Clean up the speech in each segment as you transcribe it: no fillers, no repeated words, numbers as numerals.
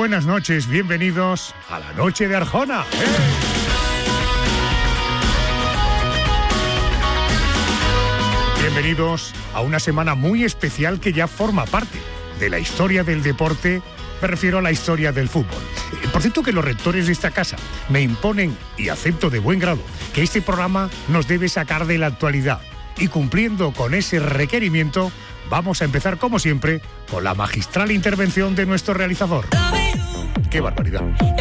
buenas noches, bienvenidos a la Noche de Arjona. Bienvenidos a una semana muy especial que ya forma parte de la historia del deporte, me refiero a la historia del fútbol. Por cierto que los rectores de esta casa me imponen, y acepto de buen grado, que este programa nos debe sacar de la actualidad. Y cumpliendo con ese requerimiento, vamos a empezar como siempre con la magistral intervención de nuestro realizador. ¡Qué barbaridad!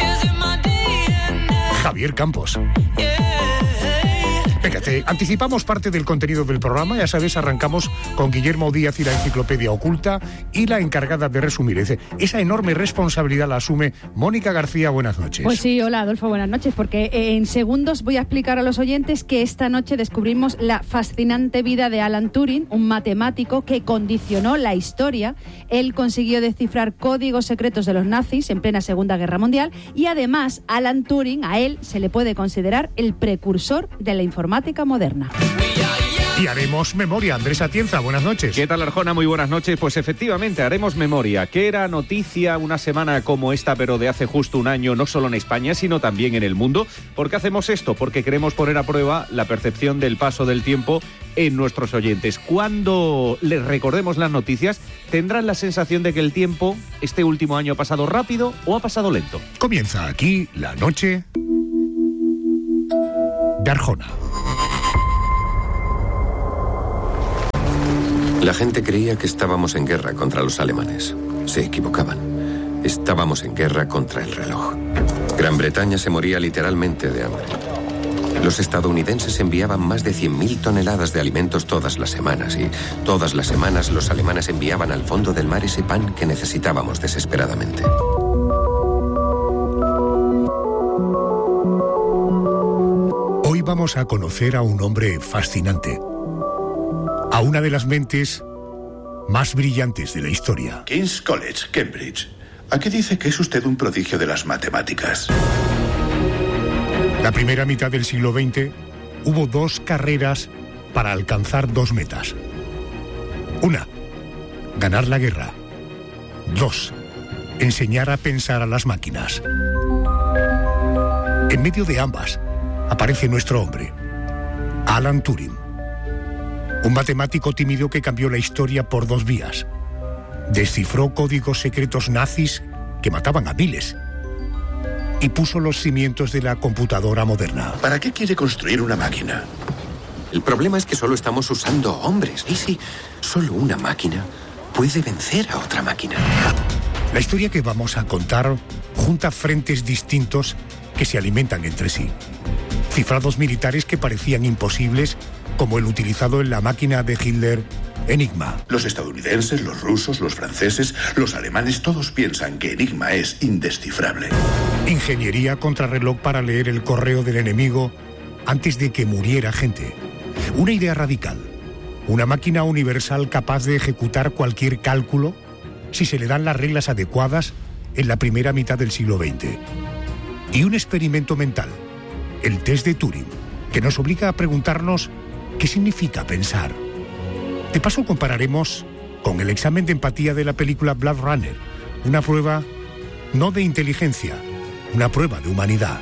Javier Campos. Venga, te anticipamos parte del contenido del programa. Ya sabes, arrancamos con Guillermo Díaz y la Enciclopedia Oculta, y la encargada de resumir esa enorme responsabilidad la asume Mónica García. Buenas noches. Pues sí, hola Adolfo, buenas noches, porque en segundos voy a explicar a los oyentes que esta noche descubrimos la fascinante vida de Alan Turing, un matemático que condicionó la historia. Él consiguió descifrar códigos secretos de los nazis en plena Segunda Guerra Mundial, y además Alan Turing, a él se le puede considerar el precursor de la informática moderna. Y haremos memoria. Andrés Atienza, buenas noches. ¿Qué tal, Arjona? Muy buenas noches. Pues efectivamente, haremos memoria. Que era noticia una semana como esta, pero de hace justo un año, no solo en España, sino también en el mundo. ¿Por qué hacemos esto? Porque queremos poner a prueba la percepción del paso del tiempo en nuestros oyentes. Cuando les recordemos las noticias, tendrán la sensación de que el tiempo, este último año, ha pasado rápido o ha pasado lento. Comienza aquí la Noche de Arjona. La gente creía que estábamos en guerra contra los alemanes. Se equivocaban. Estábamos en guerra contra el reloj. Gran Bretaña se moría literalmente de hambre. Los estadounidenses enviaban más de 100.000 toneladas de alimentos todas las semanas, y todas las semanas los alemanes enviaban al fondo del mar ese pan que necesitábamos desesperadamente. Hoy vamos a conocer a un hombre fascinante, a una de las mentes más brillantes de la historia. King's College, Cambridge. Aquí dice que es usted un prodigio de las matemáticas. La primera mitad del siglo XX hubo dos carreras para alcanzar dos metas. Una, ganar la guerra. Dos, enseñar a pensar a las máquinas. En medio de ambas aparece nuestro hombre, Alan Turing. Un matemático tímido que cambió la historia por dos vías. Descifró códigos secretos nazis que mataban a miles y puso los cimientos de la computadora moderna. ¿Para qué quiere construir una máquina? El problema es que solo estamos usando hombres. Y si solo una máquina puede vencer a otra máquina. La historia que vamos a contar junta frentes distintos que se alimentan entre sí. Cifrados militares que parecían imposibles, como el utilizado en la máquina de Hitler, Enigma. Los estadounidenses, los rusos, los franceses, los alemanes, todos piensan que Enigma es indescifrable. Ingeniería contrarreloj para leer el correo del enemigo antes de que muriera gente. Una idea radical. Una máquina universal capaz de ejecutar cualquier cálculo si se le dan las reglas adecuadas en la primera mitad del siglo XX. Y un experimento mental, el test de Turing, que nos obliga a preguntarnos ¿qué significa pensar? De paso compararemos con el examen de empatía de la película Blade Runner, una prueba no de inteligencia, una prueba de humanidad.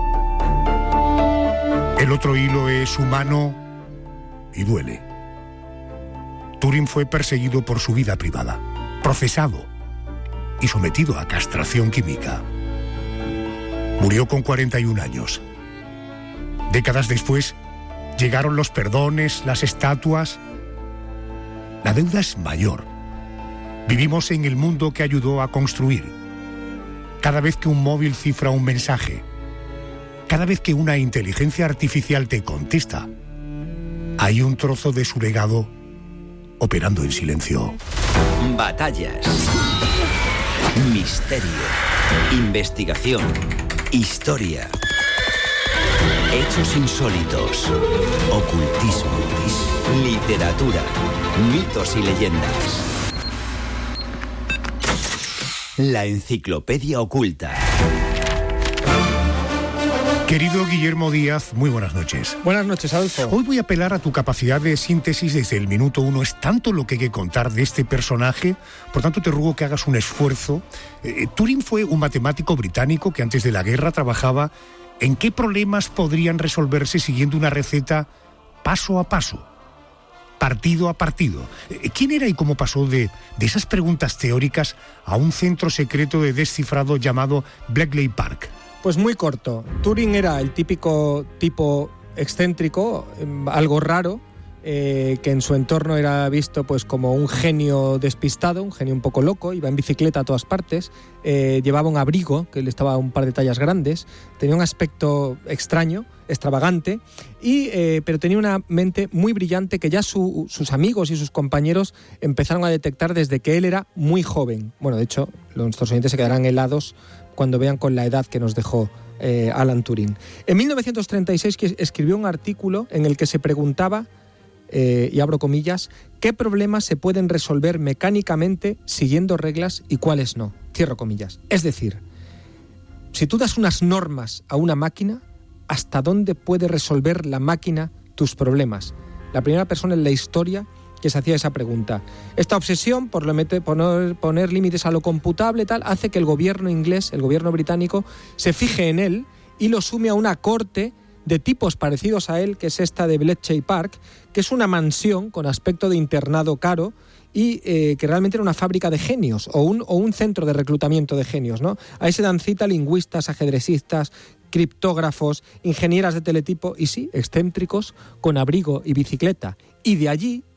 El otro hilo es humano y duele. Turing fue perseguido por su vida privada, procesado y sometido a castración química. Murió con 41 años. Décadas después, llegaron los perdones, las estatuas. La deuda es mayor. Vivimos en el mundo que ayudó a construir. Cada vez que un móvil cifra un mensaje, cada vez que una inteligencia artificial te contesta, hay un trozo de su legado operando en silencio. Batallas, misterio, investigación, historia, hechos insólitos, ocultismo, literatura, mitos y leyendas. La Enciclopedia Oculta. Querido Guillermo Díaz, muy buenas noches. Buenas noches, Adolfo. Hoy voy a apelar a tu capacidad de síntesis desde el minuto 1. Es tanto lo que hay que contar de este personaje, por tanto te ruego que hagas un esfuerzo. Turing fue un matemático británico que antes de la guerra trabajaba en qué problemas podrían resolverse siguiendo una receta paso a paso, partido a partido. ¿Quién era y cómo pasó de esas preguntas teóricas a un centro secreto de descifrado llamado Bletchley Park? Pues muy corto. Turing era el típico tipo excéntrico, algo raro, que en su entorno era visto pues como un genio despistado, un genio un poco loco, iba en bicicleta a todas partes, llevaba un abrigo que le estaba un par de tallas grandes, tenía un aspecto extraño, extravagante, pero tenía una mente muy brillante que ya sus amigos y sus compañeros empezaron a detectar desde que él era muy joven. Bueno, de hecho, nuestros oyentes se quedarán helados cuando vean con la edad que nos dejó Alan Turing. En 1936 escribió un artículo en el que se preguntaba, y abro comillas, ¿qué problemas se pueden resolver mecánicamente siguiendo reglas y cuáles no? Cierro comillas. Es decir, si tú das unas normas a una máquina, ¿hasta dónde puede resolver la máquina tus problemas? La primera persona en la historia que se hacía esa pregunta. Esta obsesión por poner límites a lo computable tal, hace que el gobierno inglés, el gobierno británico, se fije en él y lo sume a una corte de tipos parecidos a él, que es esta de Bletchley Park, que es una mansión con aspecto de internado caro y que realmente era una fábrica de genios o un centro de reclutamiento de genios, ¿no? Ahí se dan cita lingüistas, ajedrecistas, criptógrafos, ingenieras de teletipo y sí, excéntricos con abrigo y bicicleta. Y de allí